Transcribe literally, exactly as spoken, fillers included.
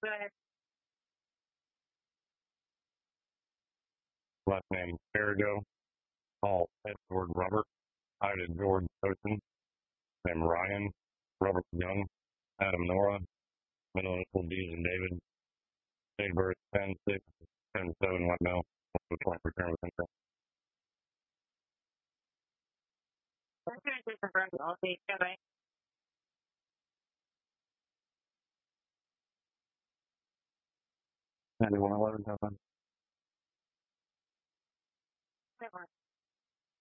Last name Perigo, Paul Edward Robert, Ida George Ocean, name Ryan, Robert Young, Adam Nora, middle initial D and David, date of birth ten six, ten seven, what now? What's the point return with income? ninety-one eleven,